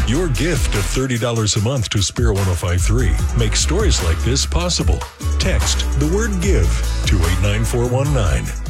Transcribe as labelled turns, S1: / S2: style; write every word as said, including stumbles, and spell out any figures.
S1: Your gift of thirty dollars a month to Spirit one oh five point three makes stories like this possible. Text the word GIVE to eight nine four one nine.